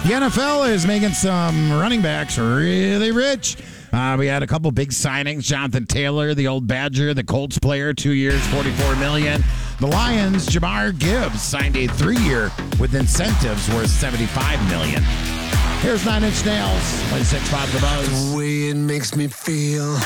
The NFL is making some running backs really rich. We had a couple big signings. Jonathan Taylor, the old Badger, the Colts player, 2 years, $44 million. The Lions, Jahmyr Gibbs, signed a 3-year with incentives worth $75 million. Here's Nine Inch Nails, play 6-5 The Buzz. The way it makes me feel.